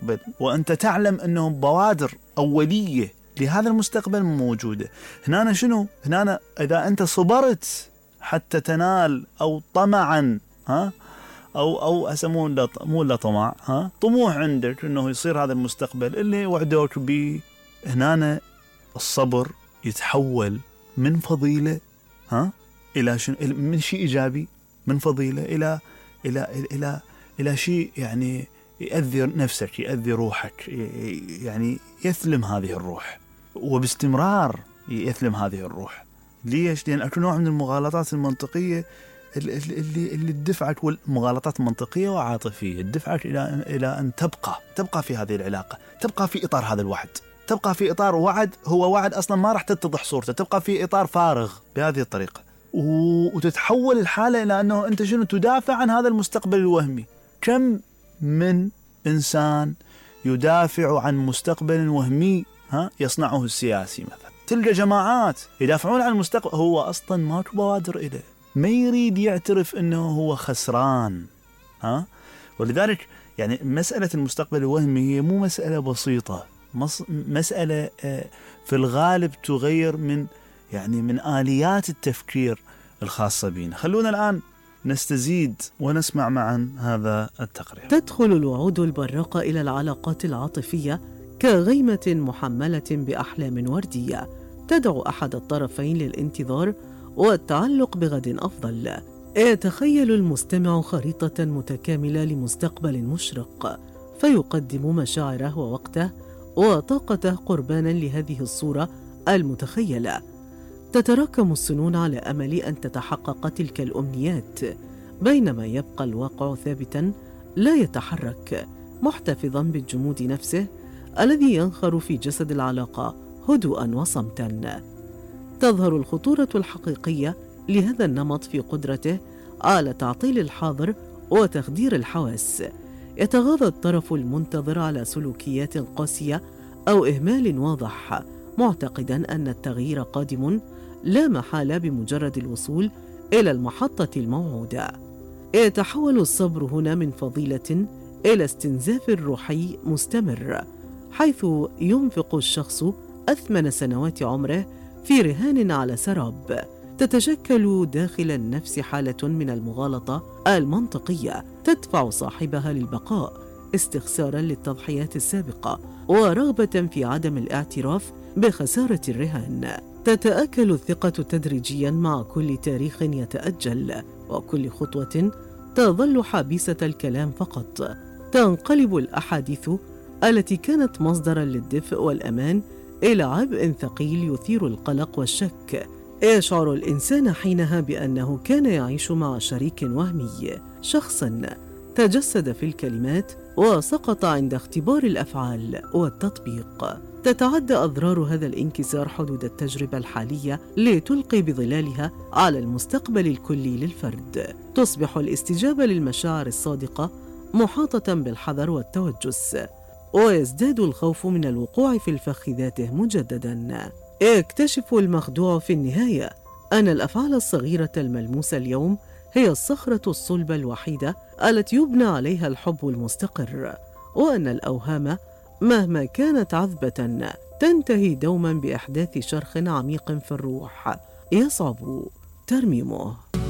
المستقبل وأنت تعلم أنه بوادر أولية لهذا المستقبل موجودة. هنا شنو؟ هنا إذا أنت صبرت حتى تنال أو طمعا أو أسمون مو إلا طمع طموح عندك أنه يصير هذا المستقبل اللي وعدوك به، هنا الصبر يتحول من فضيلة إلى من شيء إيجابي، من فضيلة إلى إلى إلى إلى شيء يعني يأذي نفسك، يأذي روحك، يعني يثلم هذه الروح، وباستمرار يثلم هذه الروح. ليش؟ لأن أكو نوع من المغالطات المنطقية اللي دفعت، والمغالطات منطقية وعاطفية دفعت إلى أن تبقى في هذه العلاقة، تبقى في إطار هذا الوعد، تبقى في إطار وعد هو وعد أصلا ما راح تتضح صورته، تبقى في إطار فارغ بهذه الطريقة، وتتحول الحالة إلى أنه أنت شنو تدافع عن هذا المستقبل الوهمي. كم من إنسان يدافع عن مستقبل وهمي يصنعه السياسي مثلا، تلقى جماعات يدافعون عن المستقبل هو أصلا ما بوادر إليه، ما يريد يعترف أنه هو خسران. ولذلك يعني مسألة المستقبل الوهمي هي مو مسألة بسيطة، مسألة في الغالب تغير من آليات التفكير الخاصة بنا. خلونا الآن نستزيد ونسمع معا هذا التقرير. تدخل الوعود البراقة إلى العلاقات العاطفية كغيمة محملة بأحلام وردية تدعو أحد الطرفين للانتظار والتعلق بغد أفضل. يتخيل المستمع خريطة متكاملة لمستقبل مشرق، فيقدم مشاعره ووقته وطاقته قربانا لهذه الصورة المتخيلة. تتراكم السنون على أمل أن تتحقق تلك الأمنيات، بينما يبقى الواقع ثابتا لا يتحرك، محتفظا بالجمود نفسه الذي ينخر في جسد العلاقة هدوءا وصمتا. تظهر الخطورة الحقيقية لهذا النمط في قدرته على تعطيل الحاضر وتخدير الحواس. يتغاضى الطرف المنتظر على سلوكيات قاسية أو إهمال واضح، معتقدا أن التغيير قادم لا محالة بمجرد الوصول إلى المحطة الموعودة. يتحول الصبر هنا من فضيلة إلى استنزاف روحي مستمر، حيث ينفق الشخص أثمن سنوات عمره في رهان على سراب. تتشكل داخل النفس حالة من المغالطة المنطقية تدفع صاحبها للبقاء استخسارا للتضحيات السابقة ورغبة في عدم الاعتراف بخسارة الرهان. تتآكل الثقة تدريجيا مع كل تاريخ يتأجل، وكل خطوة تظل حابسة الكلام فقط. تنقلب الأحاديث التي كانت مصدرا للدفء والأمان إلى عبء ثقيل يثير القلق والشك. يشعر الإنسان حينها بأنه كان يعيش مع شريك وهمي، شخصا تجسد في الكلمات وسقط عند اختبار الأفعال والتطبيق. تتعدى أضرار هذا الانكسار حدود التجربة الحالية لتلقي بظلالها على المستقبل الكلي للفرد. تصبح الاستجابة للمشاعر الصادقة محاطة بالحذر والتوجس، ويزداد الخوف من الوقوع في الفخ ذاته مجددا. يكتشف المخدوع في النهاية أن الأفعال الصغيرة الملموسة اليوم هي الصخرة الصلبة الوحيدة التي يبنى عليها الحب المستقر، وأن الأوهام مهما كانت عذبة تنتهي دوما بإحداث شرخ عميق في الروح يصعب ترميمه.